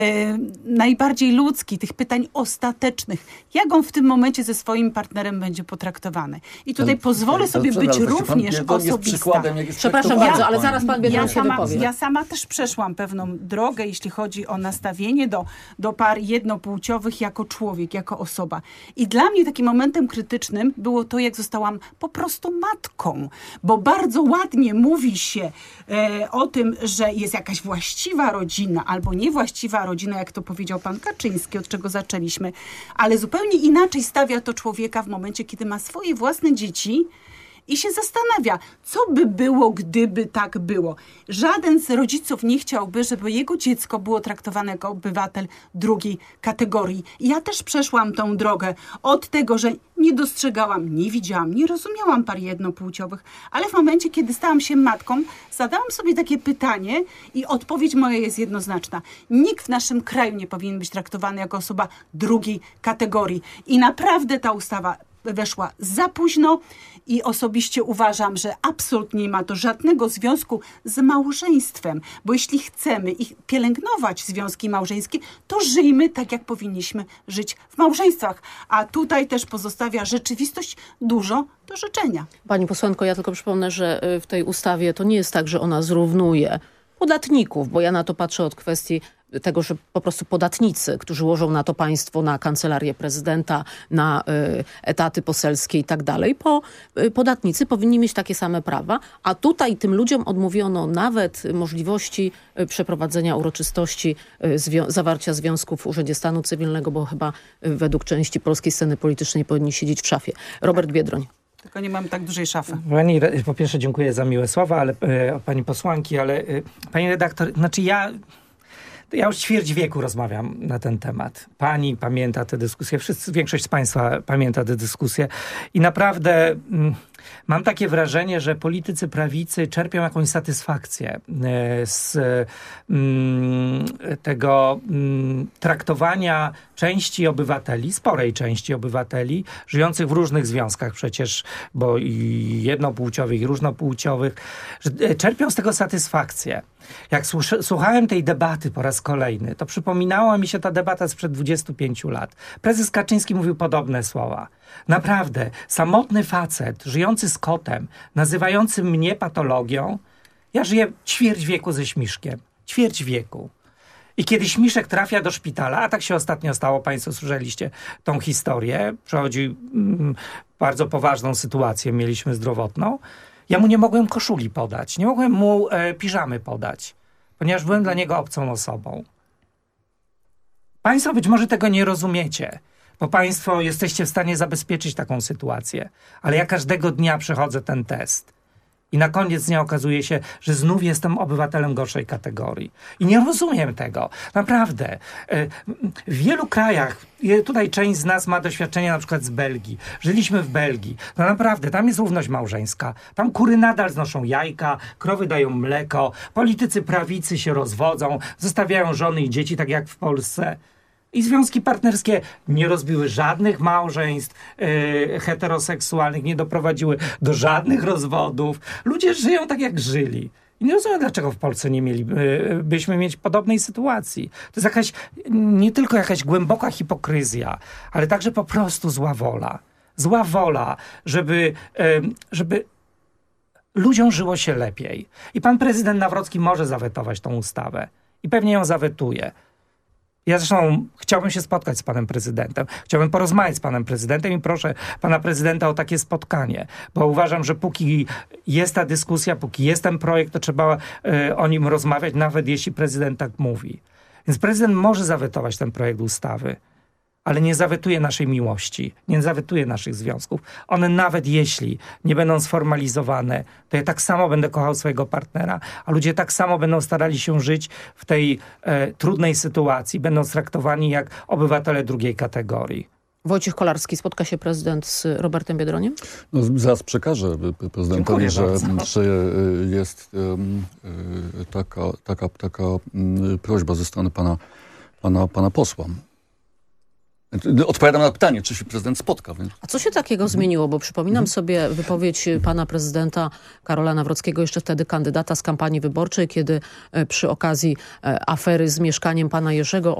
najbardziej ludzki, tych pytań ostatecznych. Jak on w tym momencie ze swoim partnerem będzie potraktowany? I tutaj pozwolę sobie być również osobista. Przepraszam bardzo, ale zaraz pan Biedroń się wypowie. Ja sama też przeszłam pewną drogę, jeśli chodzi o nastawienie do par jednopłciowych jako człowiek, jako osoba. I dla mnie takim momentem krytycznym było to, jak zostałam po prostu matką. Bo bardzo ładnie mówi się o tym, że jest jakaś właściwa rodzina albo niewłaściwa rodzina, jak to powiedział pan Kaczyński, od czego zaczęliśmy. Ale zupełnie inaczej stawia to człowieka w momencie, kiedy ma swoje własne dzieci i się zastanawia, co by było, gdyby tak było. Żaden z rodziców nie chciałby, żeby jego dziecko było traktowane jako obywatel drugiej kategorii. I ja też przeszłam tą drogę od tego, że nie dostrzegałam, nie widziałam, nie rozumiałam par jednopłciowych, ale w momencie, kiedy stałam się matką, zadałam sobie takie pytanie i odpowiedź moja jest jednoznaczna. Nikt w naszym kraju nie powinien być traktowany jako osoba drugiej kategorii. I naprawdę ta ustawa weszła za późno i osobiście uważam, że absolutnie nie ma to żadnego związku z małżeństwem, bo jeśli chcemy pielęgnować związki małżeńskie, to żyjmy tak, jak powinniśmy żyć w małżeństwach. A tutaj też pozostawia rzeczywistość dużo do życzenia. Pani posłanko, ja tylko przypomnę, że w tej ustawie to nie jest tak, że ona zrównuje podatników, bo ja na to patrzę od kwestii tego, że po prostu podatnicy, którzy łożą na to państwo, na kancelarię prezydenta, na etaty poselskie i tak dalej, podatnicy powinni mieć takie same prawa, a tutaj tym ludziom odmówiono nawet możliwości przeprowadzenia uroczystości, zawarcia związków w Urzędzie Stanu Cywilnego, bo chyba według części polskiej sceny politycznej powinni siedzieć w szafie. Robert Biedroń. Tylko nie mamy tak dużej szafy. Po pierwsze dziękuję za miłe słowa, ale pani posłanki, ale pani redaktor, znaczy ja już ćwierć wieku rozmawiam na ten temat. Pani pamięta tę dyskusję, większość z państwa pamięta tę dyskusję i naprawdę mam takie wrażenie, że politycy prawicy czerpią jakąś satysfakcję z tego traktowania części obywateli, sporej części obywateli, żyjących w różnych związkach przecież, bo i jednopłciowych, i różnopłciowych, że czerpią z tego satysfakcję. Jak słuchałem tej debaty po raz kolejny, to przypominała mi się ta debata sprzed 25 lat. Prezes Kaczyński mówił podobne słowa. Naprawdę, samotny facet, żyjący z kotem, nazywający mnie patologią, ja żyję ćwierć wieku ze Śmiszkiem. Ćwierć wieku. I kiedy Śmiszek trafia do szpitala, a tak się ostatnio stało, państwo słyszeliście tą historię, przechodzi bardzo poważną sytuację, mieliśmy zdrowotną, ja mu nie mogłem koszuli podać, nie mogłem mu piżamy podać, ponieważ byłem dla niego obcą osobą. Państwo być może tego nie rozumiecie, bo państwo jesteście w stanie zabezpieczyć taką sytuację, ale ja każdego dnia przechodzę ten test. I na koniec dnia okazuje się, że znów jestem obywatelem gorszej kategorii. I nie rozumiem tego. Naprawdę. W wielu krajach, tutaj część z nas ma doświadczenia na przykład z Belgii. Żyliśmy w Belgii. No naprawdę, tam jest równość małżeńska. Tam kury nadal znoszą jajka, krowy dają mleko, politycy prawicy się rozwodzą, zostawiają żony i dzieci, tak jak w Polsce. I związki partnerskie nie rozbiły żadnych małżeństw heteroseksualnych, nie doprowadziły do żadnych rozwodów. Ludzie żyją tak, jak żyli. I nie rozumiem, dlaczego w Polsce nie mielibyśmy mieć podobnej sytuacji. To jest nie tylko jakaś głęboka hipokryzja, ale także po prostu zła wola. Zła wola, żeby ludziom żyło się lepiej. I pan prezydent Nawrocki może zawetować tą ustawę. I pewnie ją zawetuje. Ja zresztą chciałbym się spotkać z panem prezydentem. Chciałbym porozmawiać z panem prezydentem i proszę pana prezydenta o takie spotkanie. Bo uważam, że póki jest ta dyskusja, póki jest ten projekt, to trzeba o nim rozmawiać, nawet jeśli prezydent tak mówi. Więc prezydent może zawetować ten projekt ustawy, ale nie zawetuje naszej miłości, nie zawetuje naszych związków. One nawet jeśli nie będą sformalizowane, to ja tak samo będę kochał swojego partnera, a ludzie tak samo będą starali się żyć w tej trudnej sytuacji, będą traktowani jak obywatele drugiej kategorii. Wojciech Kolarski, spotka się prezydent z Robertem Biedroniem? No, zaraz przekażę prezydentowi, że jest taka prośba ze strony pana posła. Odpowiadam na pytanie, czy się prezydent spotka. Więc... A co się takiego zmieniło? Bo przypominam sobie wypowiedź pana prezydenta Karola Nawrockiego, jeszcze wtedy kandydata z kampanii wyborczej, kiedy przy okazji afery z mieszkaniem pana Jerzego